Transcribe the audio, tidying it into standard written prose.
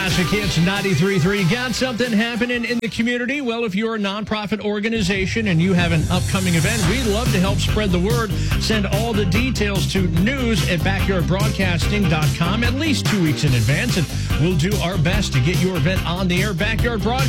Classic Hits 93.3. Got something happening in the community? Well, if you're a nonprofit organization and you have an upcoming event, we'd love to help spread the word. Send all the details to news@backyardbroadcasting.com at least 2 weeks in advance, and we'll do our best to get your event on the air. Backyard Broadcasting.